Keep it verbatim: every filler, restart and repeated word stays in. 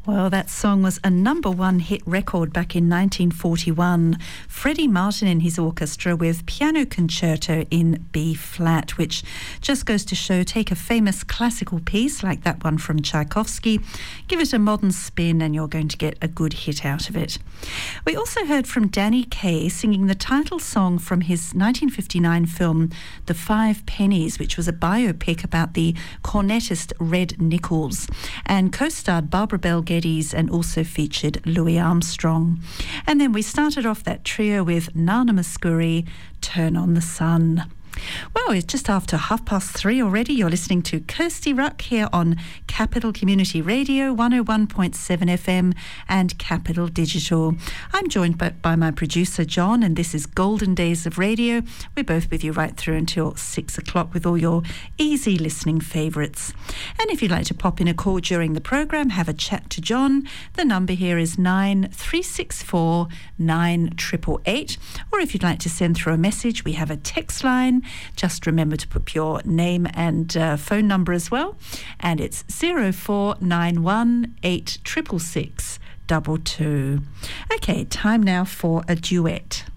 Well, that song was a number one hit record back in nineteen forty-one. Freddie Martin and his orchestra with Piano Concerto in B flat, which just goes to show, take a famous classical piece like that one from Tchaikovsky, give it a modern spin and you're going to get a good hit out of it. We also heard from Danny Kaye singing the title song from his nineteen fifty-nine film The Five Pennies, which was a biopic about the cornetist Red Nichols, and co-starred Barbara Bel Geddes and also featured Louis Armstrong. And then we started off that trio with Nana Mouskouri, Turn on the Sun. Well, it's just after half past three already. You're listening to Kirsty Ruck here on Capital Community Radio, one oh one point seven F M and Capital Digital. I'm joined by, by my producer, John, and this is Golden Days of Radio. We're both with you right through until six o'clock with all your easy listening favourites. And if you'd like to pop in a call during the programme, have a chat to John, the number here is nine three six four nine eight eight eight. Or if you'd like to send through a message, we have a text line. Just remember to put your name and uh, phone number as well. And it's zero four nine one eight six six six two two. Okay, time now for a duet.